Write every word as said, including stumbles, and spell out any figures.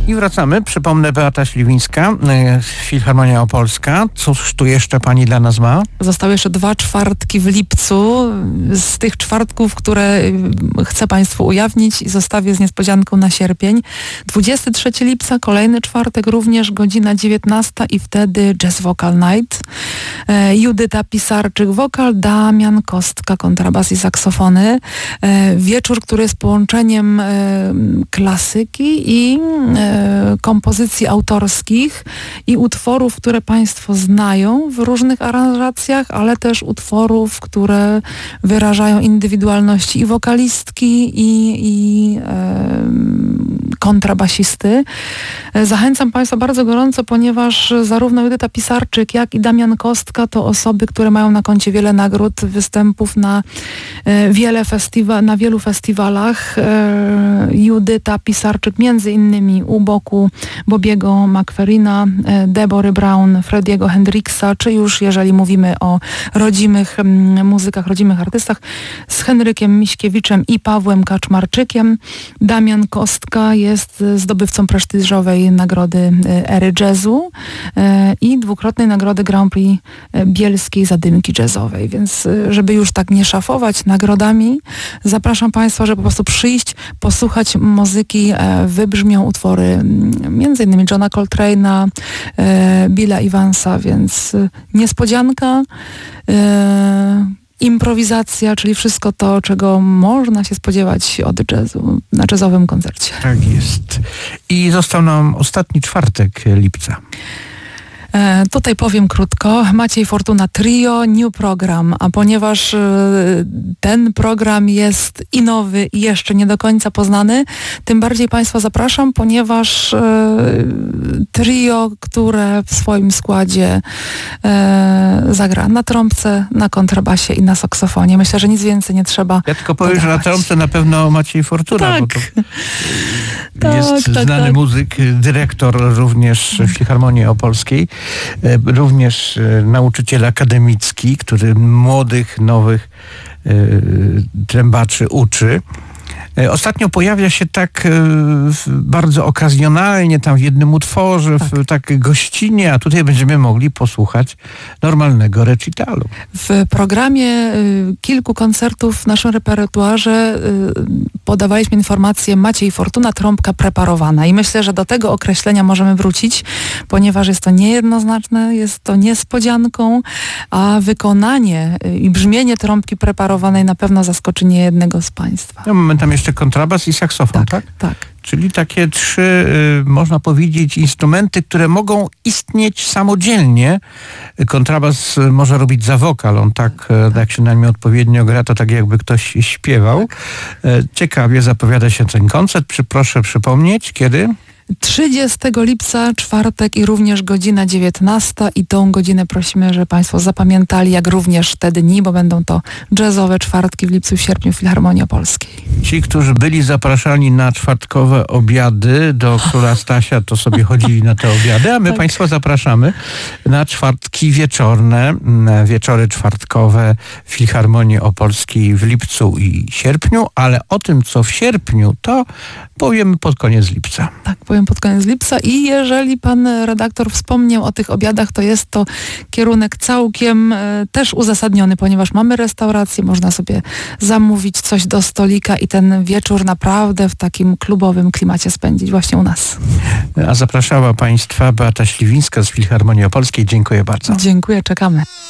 I wracamy. Przypomnę, Beata Śliwińska, Filharmonia Opolska. Cóż tu jeszcze pani dla nas ma? Zostały jeszcze dwa czwartki w lipcu. Z tych czwartków, które chcę państwu ujawnić i zostawię z niespodzianką na sierpień. dwudziestego trzeciego lipca, kolejny czwartek, również godzina dziewiętnasta i wtedy Jazz Vocal Night. Judyta Pisarczyk wokal, Damian Kostka kontrabas i saksofony. Wieczór, który jest połączeniem klasyki i kompozycji autorskich i utworów, które państwo znają w różnych aranżacjach, ale też utworów, które wyrażają indywidualności i wokalistki i, i e, kontrabasisty. Zachęcam państwa bardzo gorąco, ponieważ zarówno Judyta Pisarczyk, jak i Damian Kostka to osoby, które mają na koncie wiele nagród, występów na wiele festiwa- na wielu festiwalach. Judyta Pisarczyk między innymi u boku Bobiego McFerrina, Debory Brown, Frediego Hendricksa, czy już jeżeli mówimy o rodzimych muzykach, rodzimych artystach, z Henrykiem Miśkiewiczem i Pawłem Kaczmarczykiem. Damian Kostka jest zdobywcą prestiżowej nagrody Ery Jazzu i dwukrotnej nagrody Grand Prix Bielskiej Zadymki Jazzowej. Więc żeby już tak nie szafować nagrodami, zapraszam państwa, żeby po prostu przyjść, posłuchać muzyki. Wybrzmią utwory między innymi Johna Coltrane'a, Billa Evansa, więc niespodzianka, improwizacja, czyli wszystko to, czego można się spodziewać od jazzu na jazzowym koncercie. Tak jest. I został nam ostatni czwartek lipca. E, tutaj powiem krótko. Maciej Fortuna Trio, New Program, a ponieważ e, ten program jest i nowy i jeszcze nie do końca poznany, tym bardziej państwa zapraszam, ponieważ e, trio, które w swoim składzie e, zagra na trąbce, na kontrabasie i na saksofonie. Myślę, że nic więcej nie trzeba Ja tylko powiem, dodawać. że na trąbce na pewno Maciej Fortuna, tak. bo to tak, jest tak, znany tak. muzyk, dyrektor również Filharmonii Opolskiej, również nauczyciel akademicki, który młodych, nowych trębaczy uczy. Ostatnio pojawia się tak bardzo okazjonalnie, tam w jednym utworze, tak. w tak gościnnie, a tutaj będziemy mogli posłuchać normalnego recitalu. W programie y, kilku koncertów w naszym repertuarze y, podawaliśmy informację Maciej Fortuna, trąbka preparowana. I myślę, że do tego określenia możemy wrócić, ponieważ jest to niejednoznaczne, jest to niespodzianką, a wykonanie y, i brzmienie trąbki preparowanej na pewno zaskoczy niejednego z państwa. No, mamy tam jeszcze kontrabas i saksofon, tak? Tak, tak. Czyli takie trzy, y, można powiedzieć, instrumenty, które mogą istnieć samodzielnie. Kontrabas może robić za wokal. On tak, tak. jak się na nim odpowiednio gra, to tak jakby ktoś śpiewał. Tak. Ciekawie zapowiada się ten koncert. Przy, proszę przypomnieć, kiedy? trzydziestego lipca, czwartek i również godzina dziewiętnasta i tą godzinę prosimy, żeby państwo zapamiętali, jak również te dni, bo będą to jazzowe czwartki w lipcu i w sierpniu w Filharmonii Opolskiej. Ci, którzy byli zapraszani na czwartkowe obiady do Króla Stasia, to sobie chodzili na te obiady, a my tak. państwa zapraszamy na czwartki wieczorne, wieczory czwartkowe w Filharmonii Opolskiej w lipcu i sierpniu, ale o tym, co w sierpniu, to powiemy pod koniec lipca. Tak, powiem pod koniec lipca i jeżeli pan redaktor wspomniał o tych obiadach, to jest to kierunek całkiem e, też uzasadniony, ponieważ mamy restaurację, można sobie zamówić coś do stolika i ten wieczór naprawdę w takim klubowym klimacie spędzić właśnie u nas. A zapraszała państwa Beata Śliwińska z Filharmonii Opolskiej. Dziękuję bardzo. Dziękuję, czekamy.